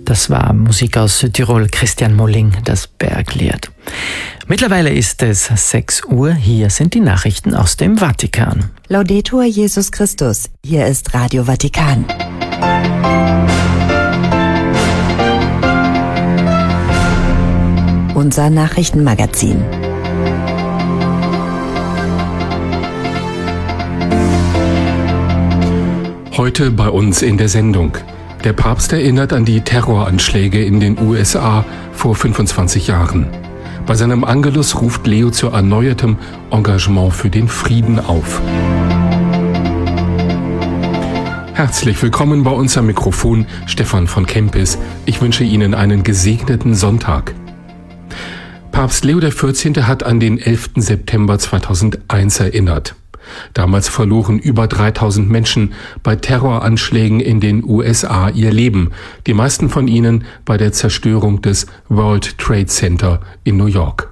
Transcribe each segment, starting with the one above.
Das war Musik aus Südtirol, Christian Molling, das Berglied. Mittlerweile ist es 6 Uhr, hier sind die Nachrichten aus dem Vatikan. Laudetur Jesus Christus, hier ist Radio Vatikan. Unser Nachrichtenmagazin. Heute bei uns in der Sendung. Der Papst erinnert an die Terroranschläge in den USA vor 25 Jahren. Bei seinem Angelus ruft Leo zu erneuertem Engagement für den Frieden auf. Herzlich willkommen bei uns am Mikrofon, Stefan von Kempis. Ich wünsche Ihnen einen gesegneten Sonntag. Papst Leo XIV. Hat an den 11. September 2001 erinnert. Damals verloren über 3000 Menschen bei Terroranschlägen in den USA ihr Leben, die meisten von ihnen bei der Zerstörung des World Trade Center in New York.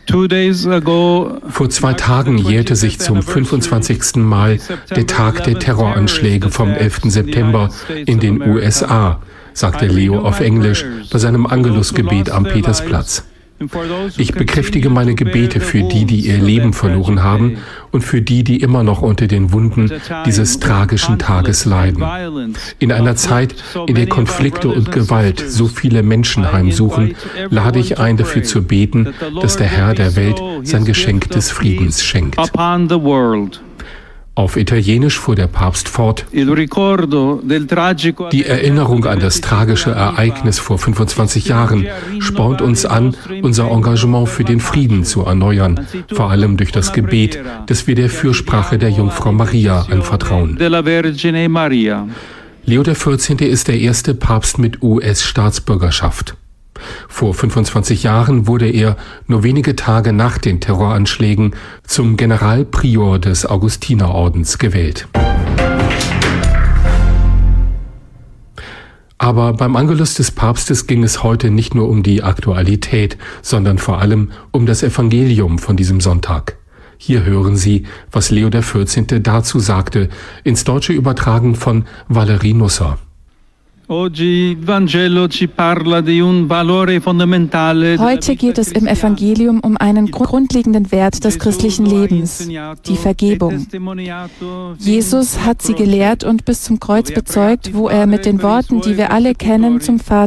Vor 2 Tagen jährte sich zum 25. Mal der Tag der Terroranschläge vom 11. September in den USA, sagte Leo auf Englisch bei seinem Angelusgebet am Petersplatz. Ich bekräftige meine Gebete für die, die ihr Leben verloren haben und für die, die immer noch unter den Wunden dieses tragischen Tages leiden. In einer Zeit, in der Konflikte und Gewalt so viele Menschen heimsuchen, lade ich ein, dafür zu beten, dass der Herr der Welt sein Geschenk des Friedens schenkt. Auf Italienisch fuhr der Papst fort: Die Erinnerung an das tragische Ereignis vor 25 Jahren spornt uns an, unser Engagement für den Frieden zu erneuern, vor allem durch das Gebet, das wir der Fürsprache der Jungfrau Maria anvertrauen. Leo XIV. Ist der erste Papst mit US-Staatsbürgerschaft. Vor 25 Jahren wurde er nur wenige Tage nach den Terroranschlägen zum Generalprior des Augustinerordens gewählt. Aber beim Angelus des Papstes ging es heute nicht nur um die Aktualität, sondern vor allem um das Evangelium von diesem Sonntag. Hier hören Sie, was Leo XIV. Dazu sagte, ins Deutsche übertragen von Valerie Nusser. Heute geht es im Evangelium um einen grundlegenden Wert des christlichen Lebens, die Vergebung. Jesus hat sie gelehrt und bis zum Kreuz bezeugt, wo er mit den Worten, die wir alle kennen, zum Vater